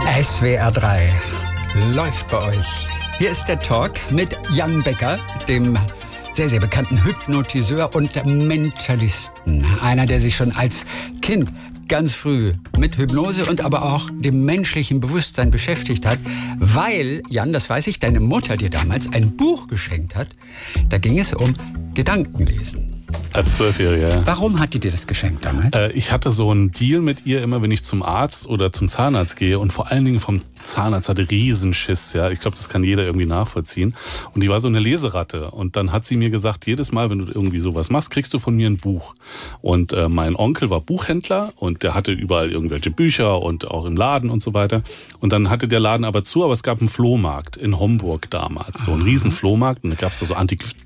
SWR 3 läuft bei euch. Hier ist der Talk mit Jan Becker, dem sehr, sehr bekannten Hypnotiseur und Mentalisten. Einer, der sich schon als Kind ganz früh mit Hypnose und aber auch dem menschlichen Bewusstsein beschäftigt hat, weil, Jan, das weiß ich, deine Mutter dir damals ein Buch geschenkt hat. Da ging es um Gedankenlesen. Als 12-Jähriger. Warum hat die dir das geschenkt damals? Ich hatte so einen Deal mit ihr, immer wenn ich zum Arzt oder zum Zahnarzt gehe, und vor allen Dingen vom Zahnarzt hatte Riesenschiss, ja. Ich glaube, das kann jeder irgendwie nachvollziehen. Und die war so eine Leseratte. Und dann hat sie mir gesagt, jedes Mal, wenn du irgendwie sowas machst, kriegst du von mir ein Buch. Und mein Onkel war Buchhändler und der hatte überall irgendwelche Bücher und auch im Laden und so weiter. Und dann hatte der Laden aber zu, aber es gab einen Flohmarkt in Homburg damals. So einen riesen Flohmarkt. Und da gab es so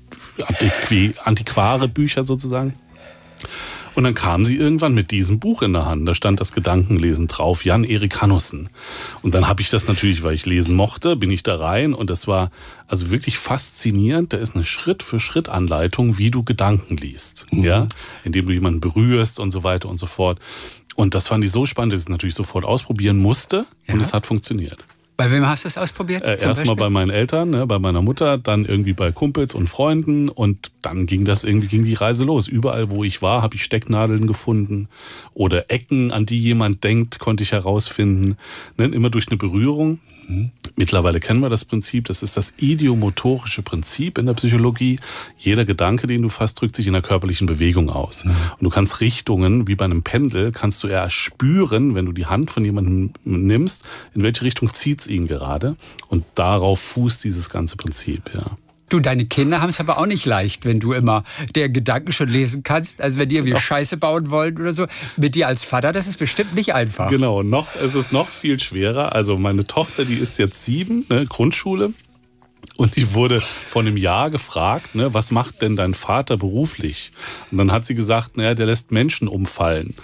antiquare Bücher sozusagen. Und dann kam sie irgendwann mit diesem Buch in der Hand. Da stand das Gedankenlesen drauf, Jan-Erik Hanussen. Und dann habe ich das natürlich, weil ich lesen mochte, bin ich da rein. Und das war also wirklich faszinierend. Da ist eine Schritt-für-Schritt-Anleitung, wie du Gedanken liest. Ja? Indem du jemanden berührst und so weiter und so fort. Und das fand ich so spannend, dass ich es natürlich sofort ausprobieren musste. Ja. Und es hat funktioniert. Bei wem hast du es ausprobiert? Erstmal bei meinen Eltern, ne, bei meiner Mutter, dann irgendwie bei Kumpels und Freunden, und dann ging die Reise los. Überall, wo ich war, habe ich Stecknadeln gefunden oder Ecken, an die jemand denkt, konnte ich herausfinden. Ne, immer durch eine Berührung. Mittlerweile kennen wir das Prinzip. Das ist das idiomotorische Prinzip in der Psychologie. Jeder Gedanke, den du fasst, drückt sich in der körperlichen Bewegung aus. Und du kannst Richtungen, wie bei einem Pendel, kannst du eher spüren, wenn du die Hand von jemandem nimmst, in welche Richtung zieht's ihn gerade. Und darauf fußt dieses ganze Prinzip, ja. Du, deine Kinder haben es aber auch nicht leicht, wenn du immer der Gedanken schon lesen kannst. Also wenn die irgendwie Scheiße bauen wollen oder so. Mit dir als Vater, das ist bestimmt nicht einfach. Genau, es ist noch viel schwerer. Also meine Tochter, die ist jetzt 7, ne, Grundschule. Und die wurde vor einem Jahr gefragt, ne, was macht denn dein Vater beruflich? Und dann hat sie gesagt, naja, der lässt Menschen umfallen.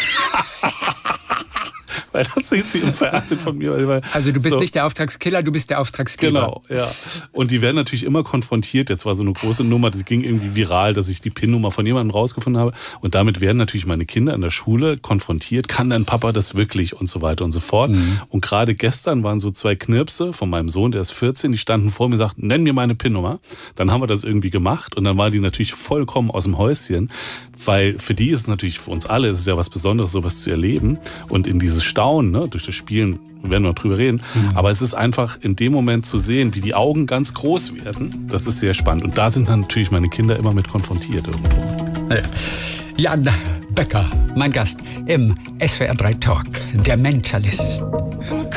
Weil das sieht sie im Fernsehen von mir. Also du bist nicht der Auftragskiller, du bist der Auftragsgeber. Genau, ja. Und die werden natürlich immer konfrontiert. Jetzt war so eine große Nummer, das ging irgendwie viral, dass ich die PIN-Nummer von jemandem rausgefunden habe. Und damit werden natürlich meine Kinder in der Schule konfrontiert. Kann dein Papa das wirklich? Und so weiter und so fort. Und gerade gestern waren so 2 Knirpse von meinem Sohn, der ist 14, die standen vor mir und sagten, nenn mir meine PIN-Nummer. Dann haben wir das irgendwie gemacht und dann waren die natürlich vollkommen aus dem Häuschen. Weil für die ist es natürlich, für uns alle ist es ja was Besonderes, sowas zu erleben. Und in dieses Staunen, ne, durch das Spielen werden wir noch drüber reden. Aber es ist einfach in dem Moment zu sehen, wie die Augen ganz groß werden. Das ist sehr spannend. Und da sind dann natürlich meine Kinder immer mit konfrontiert irgendwo. Jan Becker, mein Gast im SWR 3 Talk, der Mentalist.